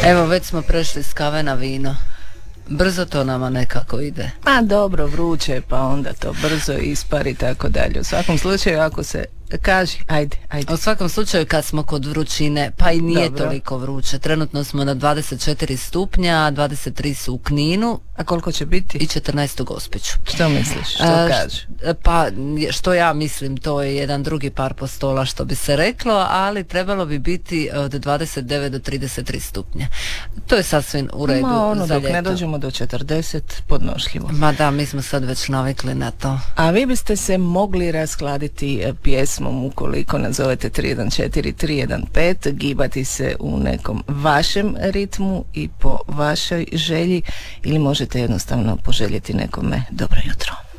Evo, već smo prešli s kave na vino. Brzo to nama nekako ide. A dobro, vruće, pa onda to brzo ispari i tako dalje. U svakom slučaju, ako se kaži, ajde. U svakom slučaju, kad smo kod vrućine, pa i nije Dobro. toliko vruće. Trenutno smo na 24 stupnja, 23 su u Kninu A koliko će biti? i 14 u Gospiću. Što misliš? Što kaže? Pa što ja mislim, to je jedan drugi par postola, što bi se reklo, ali trebalo bi biti od 29 do 33 stupnja. To je sasvim u redu za Dok ljeto. ne dođemo do 40, podnošljivo. Ma da, mi smo sad već navikli na to. A vi biste se mogli raskladiti pjesmom ukoliko nazovete 314-315, gibati se u nekom vašem ritmu i po vašoj želji, ili možete jednostavno poželjeti nekome dobro jutro.